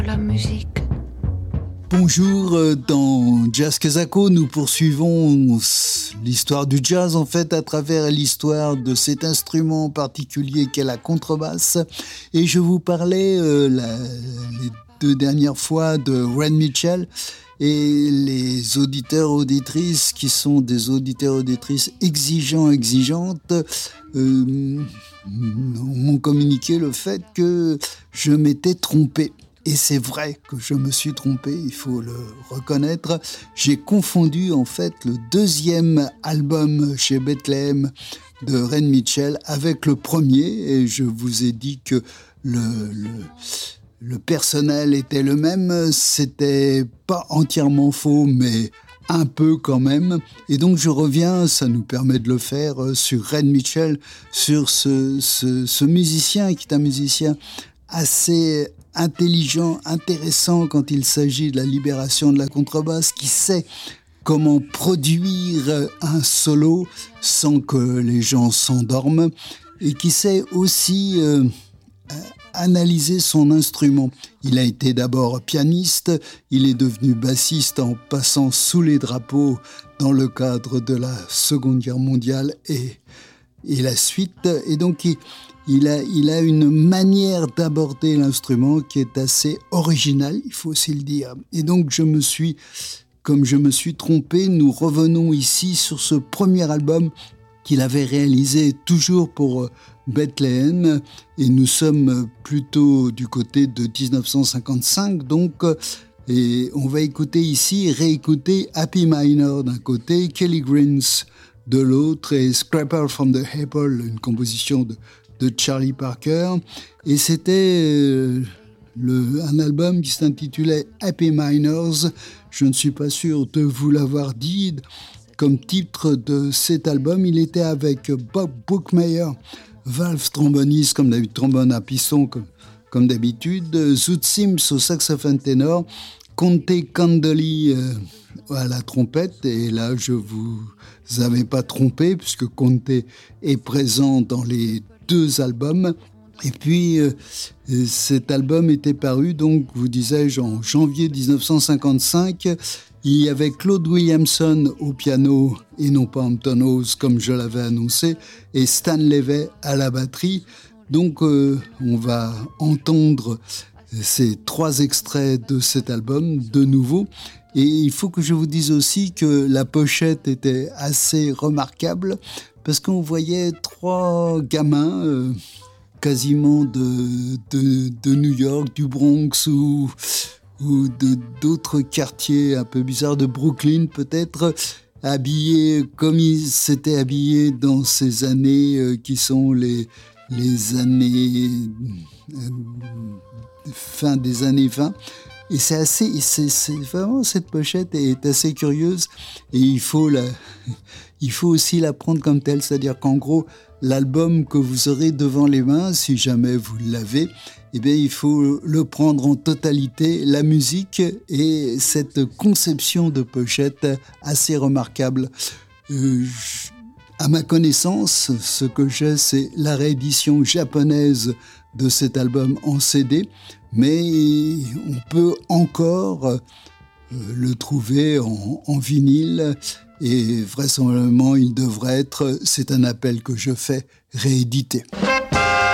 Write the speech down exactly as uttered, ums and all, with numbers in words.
La musique. Bonjour, dans Jazz Kezako, nous poursuivons l'histoire du jazz en fait à travers l'histoire de cet instrument particulier qu'est la contrebasse. Et je vous parlais euh, la, les deux dernières fois de Ren Mitchell et les auditeurs auditrices qui sont des auditeurs auditrices exigeants, exigeantes, euh, m'ont communiqué le fait que je m'étais trompé. Et c'est vrai que je me suis trompé, il faut le reconnaître. J'ai confondu en fait le deuxième album chez Bethlehem de Ren Mitchell avec le premier. Et je vous ai dit que le, le, le personnel était le même. C'était pas entièrement faux, mais un peu quand même. Et donc je reviens, ça nous permet de le faire, sur Ren Mitchell, sur ce, ce, ce musicien qui est un musicien assez intelligent, intéressant quand il s'agit de la libération de la contrebasse, qui sait comment produire un solo sans que les gens s'endorment et qui sait aussi euh, analyser son instrument. Il a été d'abord pianiste, il est devenu bassiste en passant sous les drapeaux dans le cadre de la Seconde Guerre mondiale et, et la suite. Et donc, il, Il a, il a une manière d'aborder l'instrument qui est assez originale, il faut aussi le dire. Et donc, je me suis, comme je me suis trompé, nous revenons ici sur ce premier album qu'il avait réalisé toujours pour Bethlehem. Et nous sommes plutôt du côté de dix-neuf cent cinquante-cinq, donc... Et on va écouter ici, réécouter Happy Minor d'un côté, Kelly Greens de l'autre, et Scrapper from the Apple, une composition de... de Charlie Parker, et c'était euh, le, un album qui s'intitulait Happy Minors. Je ne suis pas sûr de vous l'avoir dit. Comme titre de cet album, il était avec Bob Brookmeyer, valve tromboniste, comme d'habitude, trombone à piston, comme, comme d'habitude, Zoot Sims au saxophone ténor, Conte Candoli euh, à la trompette, et là je vous avais pas trompé, puisque Conte est présent dans les deux albums. Et puis euh, cet album était paru, donc vous disais-je, en janvier dix-neuf cent cinquante-cinq. Il y avait Claude Williamson au piano et non pas Hampton House comme je l'avais annoncé, et Stan Levey à la batterie. Donc euh, on va entendre ces trois extraits de cet album de nouveau. Et il faut que je vous dise aussi que la pochette était assez remarquable, parce qu'on voyait trois gamins euh, quasiment de, de, de New York, du Bronx ou, ou de, d'autres quartiers un peu bizarres, de Brooklyn peut-être, habillés comme ils s'étaient habillés dans ces années euh, qui sont les, les années... Euh, fin des années vingt. Et c'est assez, c'est, c'est vraiment, cette pochette est assez curieuse, et il faut la, il faut aussi la prendre comme telle, c'est-à-dire qu'en gros, l'album que vous aurez devant les mains, si jamais vous l'avez, eh bien, il faut le prendre en totalité, la musique et cette conception de pochette assez remarquable. Euh, à ma connaissance, ce que j'ai, c'est la réédition japonaise de cet album en C D, mais on peut encore euh, le trouver en, en vinyle, et vraisemblablement il devrait être, c'est un appel que je fais, réédité.